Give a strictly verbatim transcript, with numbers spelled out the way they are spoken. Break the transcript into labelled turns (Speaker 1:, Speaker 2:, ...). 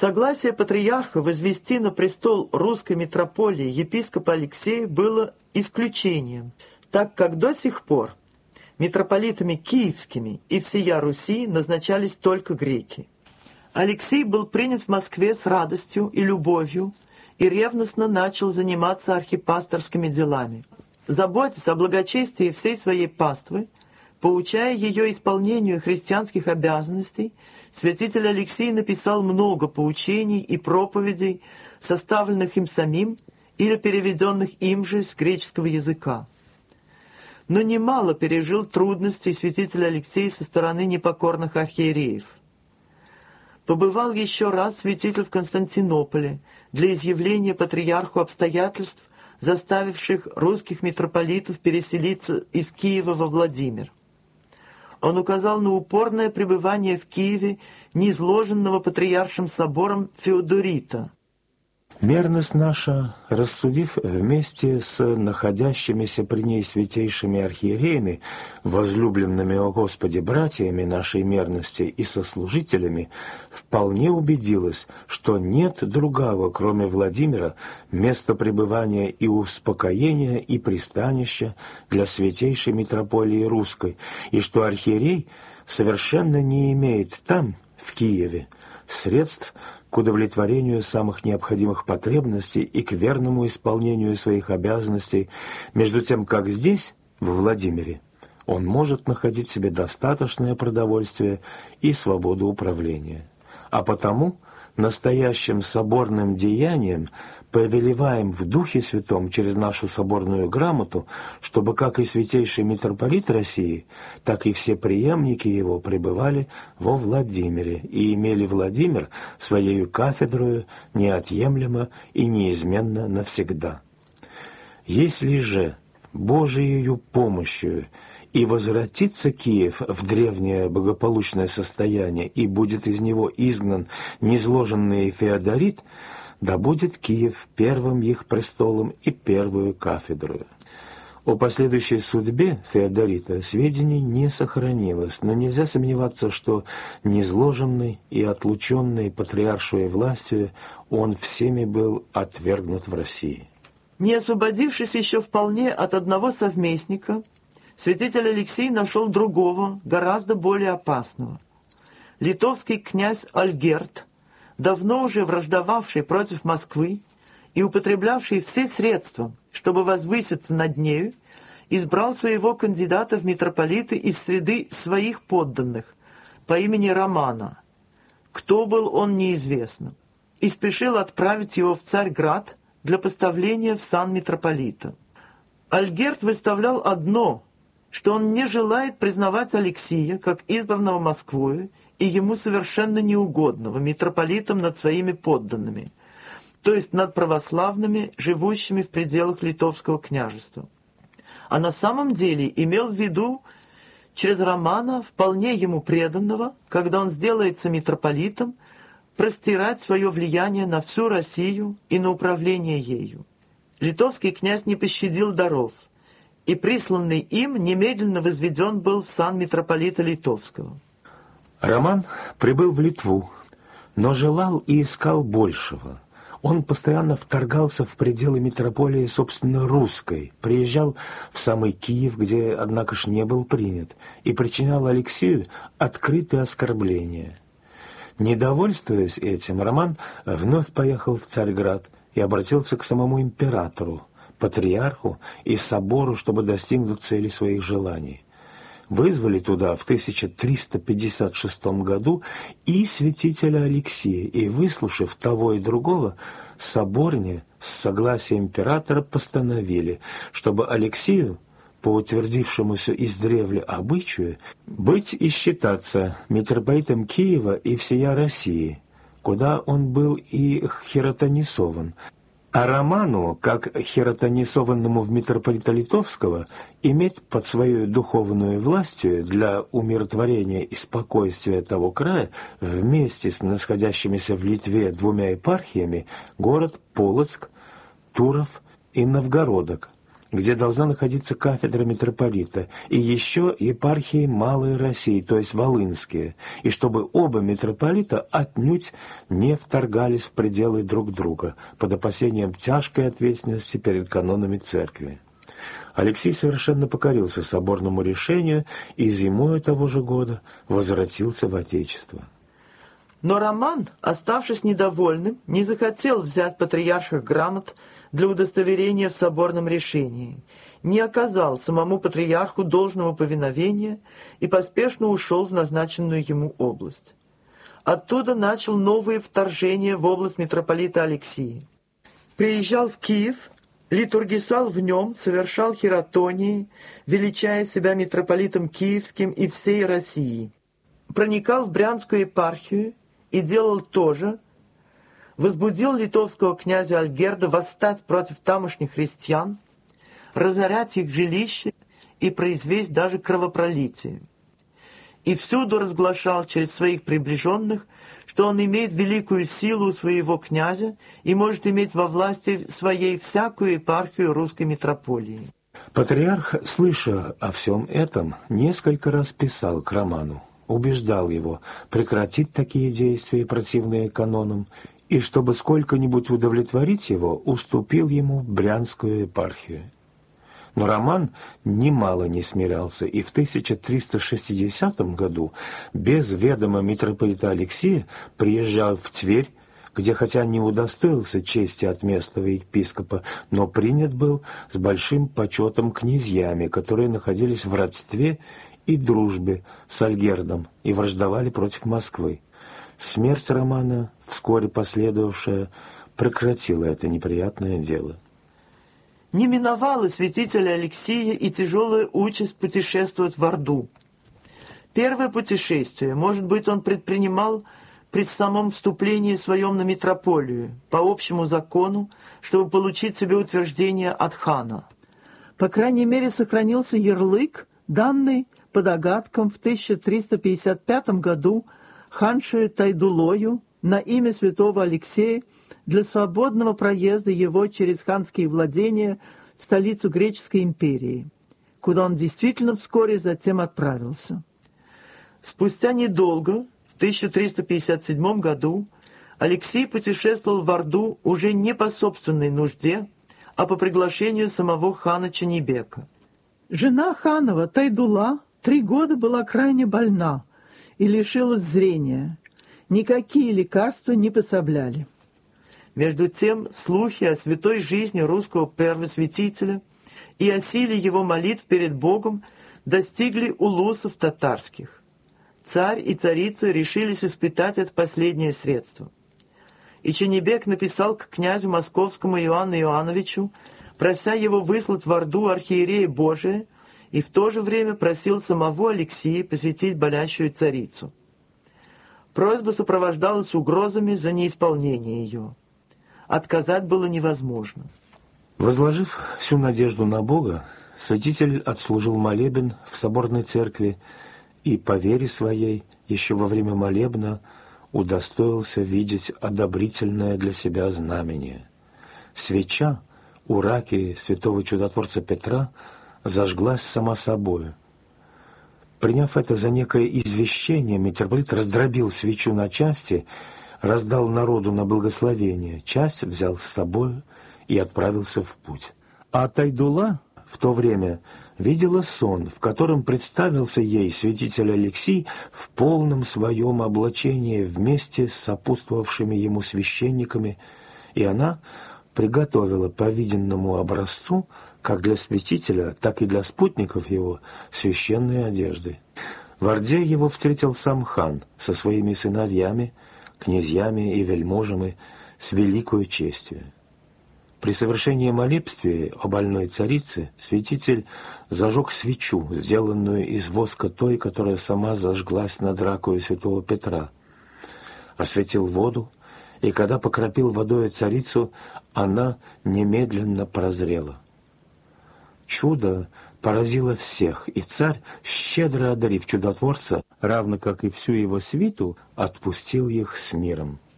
Speaker 1: Согласие патриарха возвести на престол русской митрополии епископа Алексея было исключением, так как до сих пор митрополитами киевскими и всея Руси назначались только греки. Алексей был принят в Москве с радостью и любовью и ревностно начал заниматься архипасторскими делами. Заботясь о благочестии всей своей паствы, поучая ее исполнению христианских обязанностей, святитель Алексей написал много поучений и проповедей, составленных им самим или переведенных им же с греческого языка. Но немало пережил трудностей святитель Алексей со стороны непокорных архиереев. Побывал еще раз святитель в Константинополе для изъявления патриарху обстоятельств, заставивших русских митрополитов переселиться из Киева во Владимир. Он указал на упорное пребывание в Киеве неизложенного патриаршим собором Феодорита.
Speaker 2: Мерность наша, рассудив вместе с находящимися при ней святейшими архиереями, возлюбленными о Господе братьями нашей мерности и сослужителями, вполне убедилась, что нет другого, кроме Владимира, места пребывания и успокоения и пристанища для святейшей митрополии русской, и что архиерей совершенно не имеет там, в Киеве, средств к удовлетворению самых необходимых потребностей и к верному исполнению своих обязанностей, между тем, как здесь, в Владимире, он может находить себе достаточное продовольствие и свободу управления. А потому настоящим соборным деянием повелеваем в Духе Святом через нашу соборную грамоту, чтобы как и святейший митрополит России, так и все преемники его пребывали во Владимире и имели Владимир своею кафедрою неотъемлемо и неизменно навсегда. Если же Божиею помощью и возвратится Киев в древнее благополучное состояние, и будет из него изгнан низложенный Феодорит, да будет Киев первым их престолом и первую кафедрою. О последующей судьбе Феодорита сведений не сохранилось, но нельзя сомневаться, что низложенный и отлученный патриаршей властью он всеми был отвергнут в России.
Speaker 1: Не освободившись еще вполне от одного совместника, святитель Алексей нашел другого, гораздо более опасного. Литовский князь Альгерт, давно уже враждовавший против Москвы и употреблявший все средства, чтобы возвыситься над нею, избрал своего кандидата в митрополиты из среды своих подданных по имени Романа. Кто был он, неизвестно, и спешил отправить его в Царьград для поставления в сан митрополита. Альгерт выставлял одно, что он не желает признавать Алексия как избранного Москвою и ему совершенно неугодного митрополитом над своими подданными, то есть над православными, живущими в пределах Литовского княжества. А на самом деле имел в виду через Романа, вполне ему преданного, когда он сделается митрополитом, простирать свое влияние на всю Россию и на управление ею. Литовский князь не пощадил даров, и присланный им немедленно возведен был в сан митрополита Литовского.
Speaker 2: Роман прибыл в Литву, но желал и искал большего. Он постоянно вторгался в пределы митрополии, собственно, русской, приезжал в самый Киев, где, однако ж, не был принят, и причинял Алексею открытые оскорбления. Недовольствуясь этим, Роман вновь поехал в Царьград и обратился к самому императору, патриарху и собору, чтобы достигнуть цели своих желаний. Вызвали туда в тысяча триста пятьдесят шестом году и святителя Алексия, и, выслушав того и другого, соборне с согласия императора постановили, чтобы Алексею, по утвердившемуся издревле обычаю, быть и считаться митрополитом Киева и всея России, куда он был и хиротонисован, а Роману, как хиротонисованному в митрополита Литовского, иметь под свою духовную властью для умиротворения и спокойствия того края вместе с находящимися в Литве двумя епархиями город Полоцк, Туров и Новгородок, где должна находиться кафедра митрополита, и еще епархии Малой России, то есть Волынские, и чтобы оба митрополита отнюдь не вторгались в пределы друг друга под опасением тяжкой ответственности перед канонами церкви. Алексий совершенно покорился соборному решению и зимою того же года возвратился в Отечество.
Speaker 1: Но Роман, оставшись недовольным, не захотел взять патриарших грамот для удостоверения в соборном решении, не оказал самому патриарху должного повиновения и поспешно ушел в назначенную ему область. Оттуда начал новые вторжения в область митрополита Алексия. Приезжал в Киев, литургисал в нем, совершал хиротонии, величая себя митрополитом Киевским и всей России. Проникал в Брянскую епархию и делал то же, возбудил литовского князя Альгерда восстать против тамошних христиан, разорять их жилища и произвести даже кровопролитие. И всюду разглашал через своих приближенных, что он имеет великую силу у своего князя и может иметь во власти своей всякую епархию русской митрополии.
Speaker 2: Патриарх, слыша о всем этом, несколько раз писал к Роману, убеждал его прекратить такие действия, противные канонам, и, чтобы сколько-нибудь удовлетворить его, уступил ему Брянскую епархию. Но Роман немало не смирялся, и в тысяча триста шестидесятом году без ведома митрополита Алексия приезжал в Тверь, где хотя не удостоился чести от местного епископа, но принят был с большим почетом князьями, которые находились в родстве и дружбе с Альгердом и враждовали против Москвы. Смерть Романа, вскоре последовавшая, прекратила это неприятное дело.
Speaker 1: Не миновала святителя Алексия и тяжелая участь путешествовать в Орду. Первое путешествие, может быть, он предпринимал при самом вступлении своем на митрополию, по общему закону, чтобы получить себе утверждение от хана. По крайней мере, сохранился ярлык, данный по догадкам в тысяча триста пятьдесят пятом году ханшею Тайдулою на имя святого Алексея для свободного проезда его через ханские владения в столицу Греческой империи, куда он действительно вскоре затем отправился. Спустя недолго, в тысяча триста пятьдесят седьмом году, Алексей путешествовал в Орду уже не по собственной нужде, а по приглашению самого хана Ченебека. Жена ханова Тайдула три года была крайне больна и лишилась зрения. Никакие лекарства не пособляли. Между тем, слухи о святой жизни русского первосвятителя и о силе его молитв перед Богом достигли улусов татарских. Царь и царица решились испытать это последнее средство. И Ченебек написал к князю московскому Иоанну Иоанновичу, прося его выслать в Орду архиерея Божия, и в то же время просил самого Алексия посетить болящую царицу. Просьба сопровождалась угрозами за неисполнение ее. Отказать было невозможно.
Speaker 2: Возложив всю надежду на Бога, святитель отслужил молебен в соборной церкви и, по вере своей, еще во время молебна удостоился видеть одобрительное для себя знамение. Свеча у раки святого чудотворца Петра зажглась сама собою. Приняв это за некое извещение, митрополит раздробил свечу на части, раздал народу на благословение, часть взял с собой и отправился в путь. А Тайдула в то время видела сон, в котором представился ей святитель Алексий в полном своем облачении вместе с сопутствовавшими ему священниками, и она приготовила по виденному образцу как для святителя, так и для спутников его священные одежды. В Орде его встретил сам хан со своими сыновьями, князьями и вельможами с великою честью. При совершении молебствия о больной царице святитель зажег свечу, сделанную из воска той, которая сама зажглась над ракою святого Петра, осветил воду, и когда покропил водой царицу, она немедленно прозрела. Чудо поразило всех, и царь, щедро одарив чудотворца, равно как и всю его свиту, отпустил их с миром.